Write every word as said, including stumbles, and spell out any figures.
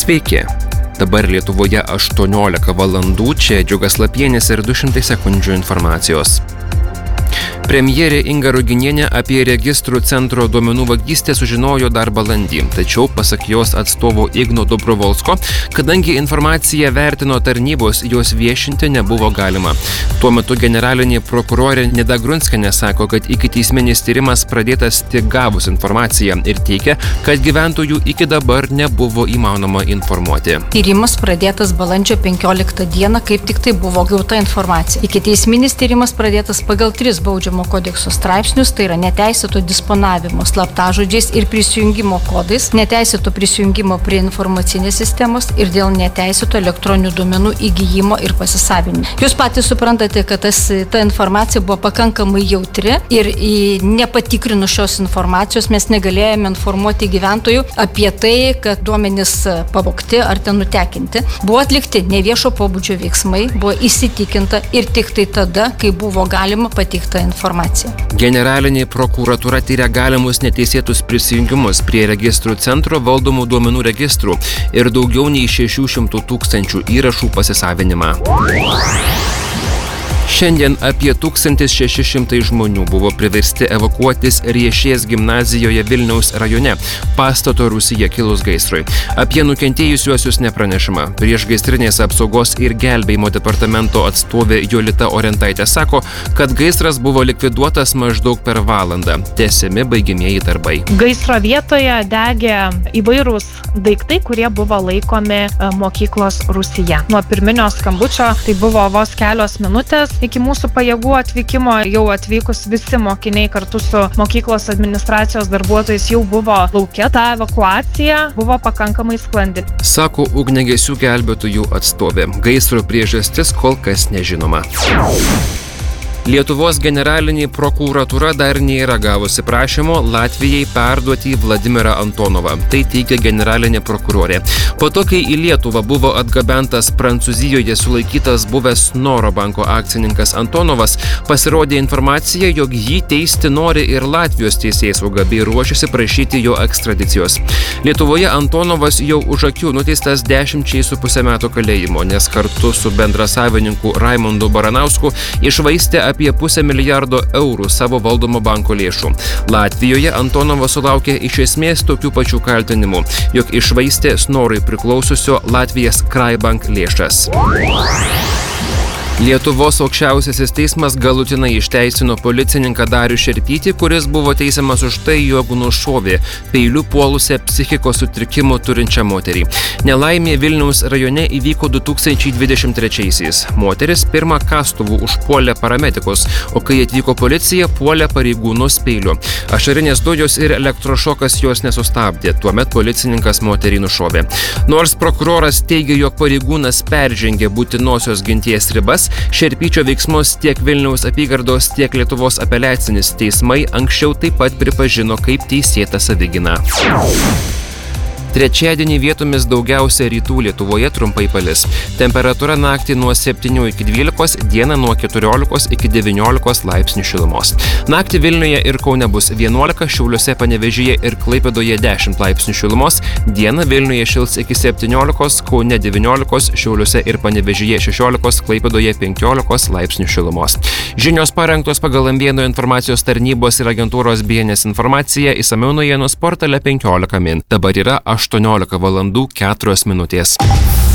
Sveiki. Dabar Lietuvoje aštuoniolika valandų, čia Džiugas Lapienis ir du šimtai sekundžių informacijos. Premjerė Inga Ruginienė apie registrų centro duomenų vagystę sužinojo dar balandį, tačiau pasak jos atstovo Igno Dobrovolsko, kadangi informaciją vertino tarnybos, jos viešinti nebuvo galima. Tuo metu generalinė prokurorė Nida Grunskienė sako, kad ikiteisminis tyrimas pradėtas tik gavus informaciją ir teigia, kad gyventojų iki dabar nebuvo įmanoma informuoti. Tyrimas pradėtas balandžio penkioliktą dieną, kaip tik tai buvo gauta informacija. Ikiteisminis tyrimas pradėtas pagal tris baudžiamo kodekso straipsnius, tai yra neteisėto disponavimo slaptažodžiais ir prisijungimo kodais, neteisėto prisijungimo prie informacinės sistemos ir dėl neteisėto elektroninių duomenų įgyjimo ir pasisavinimo. Jūs patys suprantate, kad tas, ta informacija buvo pakankamai jautri ir nepatikrinus šios informacijos mes negalėjome informuoti gyventojų apie tai, kad duomenys pavogti ar ten nutekinti. Buvo atlikti neviešo pobūdžio veiksmai, buvo įsitikinta ir tik tai tada, kai buvo galima pateikta informacija. Generalinė prokuratūra tyria galimus neteisėtus prisijungimus prie registrų centro valdomų duomenų registrų ir daugiau nei šešių šimtų tūkstančių įrašų pasisavinimą. Šiandien apie tūkstantis šeši šimtai žmonių buvo priversti evakuotis Riešės gimnazijoje Vilniaus rajone, pastato rūsyje kilus gaisrui. Apie nukentėjusiuosius nepranešama. Priešgaisrinės apsaugos ir gelbėjimo departamento atstovė Jolita Orentaitė sako, kad gaisras buvo likviduotas maždaug per valandą. Tęsiami baigiamieji darbai. Gaisro vietoje degė įvairūs daiktai, kurie buvo laikomi mokyklos rūsyje. Nuo pirminio skambučio tai buvo vos kelios minutės. Iki mūsų pajėgų atvykimo jau atvykus visi mokiniai kartu su mokyklos administracijos darbuotojais jau buvo lauke. Ta evakuacija buvo pakankamai sklandi. Sako ugniagesių gelbėtojų atstovė. Gaisro priežastis kol kas nežinoma. Lietuvos generalinė prokuratūra dar nėra gavusi prašymo Latvijai perduoti Vladimirą Antonovą. Tai teigia generalinė prokurorė. Po to, kai į Lietuvą buvo atgabentas Prancūzijoje sulaikytas buvęs Snoro banko akcininkas Antonovas, pasirodė informacija, jog jį teisti nori ir Latvijos teisėsauga bei ruošiasi prašyti jo ekstradicijos. Lietuvoje Antonovas jau už akių nuteistas dešimčiai su pusę metų kalėjimo, nes kartu su bendrasavininku Raimondu Baranausku iššvaistė apie pusę milijardo eurų savo valdomo banko lėšų. Latvijoje Antonovas sulaukė iš esmės tokių pačių kaltinimų, jog iššvaistė Snorui priklausiusio Latvijos Kraibank lėšas. Lietuvos aukščiausiasis teismas galutinai išteisino policininką Darių Šerpytį, kuris buvo teisiamas už tai, jog nušovė peiliu puolusią psichikos sutrikimų turinčią moterį. Nelaimė Vilniaus rajone įvyko du tūkstančiai dvidešimt trečiaisiais. Moteris pirmą kastuvu užpuolė paramedikus, o kai atvyko policija, puolė pareigūnus peiliu. Ašarinės dujos ir elektrošokas jos nesustabdė, tuomet policininkas moterį nušovė. Nors prokuroras teigia, jog pareigūnas peržengė būtinosios ginties ribas, Šerpyčio veiksmus tiek Vilniaus apygardos, tiek Lietuvos apeliacinis teismai anksčiau taip pat pripažino kaip teisėtą savigyną. Trečiadienį vietomis daugiausia rytų Lietuvoje trumpai palis. Temperatūra naktį nuo septynių iki dvylikos, dieną nuo keturiolikos iki devyniolikos laipsnių šilumos. Naktį Vilniuje ir Kaune bus vienuolika, Šiauliuose, Panevėžyje ir Klaipėdoje dešimt laipsnių šilumos, dieną Vilniuje šils iki septyniolikos, Kaune devyniolikos, Šiauliuose ir Panevėžyje šešiolikos, Klaipėdoje penkiolikos laipsnių šilumos. Žinios parengtos pagal Ambėno informacijos tarnybos ir agentūros B N S informaciją, išsamiau naujienų portale penkiolika min. Dabar yra aštuoniolika valandų keturios minutės.